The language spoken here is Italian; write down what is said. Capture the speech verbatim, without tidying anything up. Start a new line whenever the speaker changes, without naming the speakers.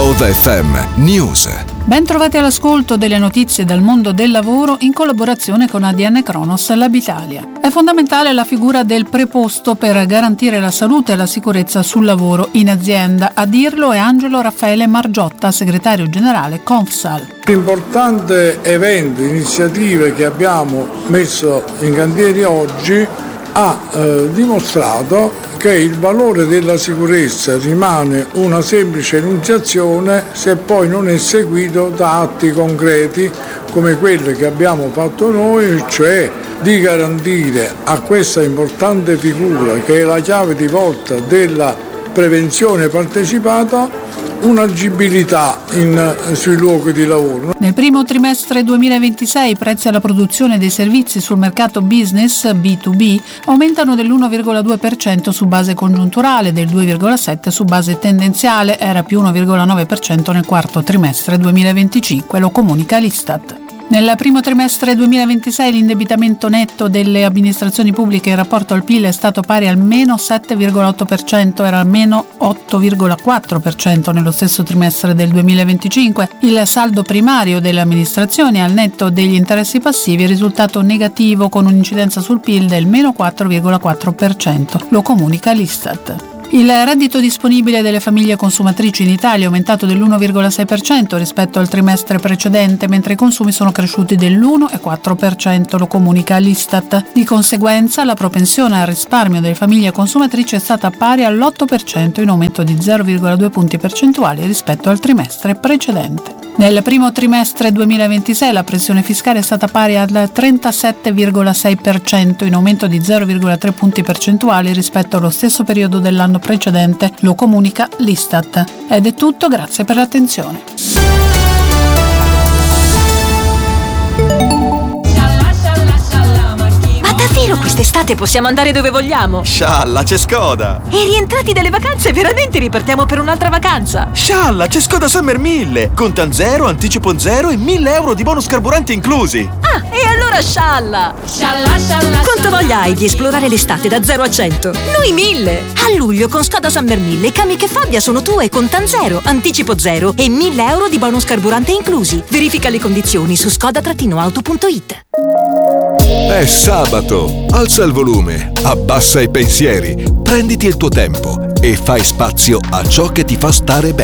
Oda F M News.
Ben trovati all'ascolto delle notizie dal mondo del lavoro in collaborazione con A D N Cronos Labitalia. È fondamentale la figura del preposto per garantire la salute e la sicurezza sul lavoro in azienda. A dirlo è Angelo Raffaele Margiotta, segretario generale Confsal.
L'importante evento, iniziative che abbiamo messo in cantiere oggi ha eh, dimostrato che il valore della sicurezza rimane una semplice enunciazione se poi non è seguito da atti concreti come quelli che abbiamo fatto noi, cioè di garantire a questa importante figura che è la chiave di volta della prevenzione partecipata un'agibilità in, sui luoghi di lavoro.
Nel primo trimestre duemilaventisei i prezzi alla produzione dei servizi sul mercato business B due B aumentano dell'uno virgola due per cento su base congiunturale, del due virgola sette per cento su base tendenziale, era più uno virgola nove per cento nel quarto trimestre duemilaventicinque, lo comunica l'Istat. Nel primo trimestre duemilaventisei l'indebitamento netto delle amministrazioni pubbliche in rapporto al P I L è stato pari al meno sette virgola otto per cento, era al meno otto virgola quattro per cento nello stesso trimestre del duemilaventicinque. Il saldo primario delle amministrazioni al netto degli interessi passivi è risultato negativo con un'incidenza sul P I L del meno quattro virgola quattro per cento, lo comunica l'Istat. Il reddito disponibile delle famiglie consumatrici in Italia è aumentato dell'uno virgola sei per cento rispetto al trimestre precedente, mentre i consumi sono cresciuti dell'uno virgola quattro per cento, lo comunica l'Istat. Di conseguenza, la propensione al risparmio delle famiglie consumatrici è stata pari all'otto per cento, in aumento di zero virgola due punti percentuali rispetto al trimestre precedente. Nel primo trimestre duemilaventisei la pressione fiscale è stata pari al trentasette virgola sei per cento, in aumento di zero virgola tre punti percentuali rispetto allo stesso periodo dell'anno precedente, lo comunica l'Istat. Ed è tutto, grazie per l'attenzione.
Davvero quest'estate possiamo andare dove vogliamo?
Scialla, c'è Skoda!
E rientrati dalle vacanze veramente ripartiamo per un'altra vacanza?
Scialla, c'è Skoda Summer mille! Contan zero, anticipo zero e mille euro di bonus carburante inclusi!
Ah, e allora scialla! Scialla, scialla! Quanto voglia hai di esplorare l'estate da zero a cento? Noi mille! A luglio con Skoda Summer mille i cami che Fabbia sono tue con Contan zero, anticipo zero e mille euro di bonus carburante inclusi. Verifica le condizioni su skoda auto punto it.
È sabato. Alza il volume, abbassa i pensieri, prenditi il tuo tempo e fai spazio a ciò che ti fa stare bene.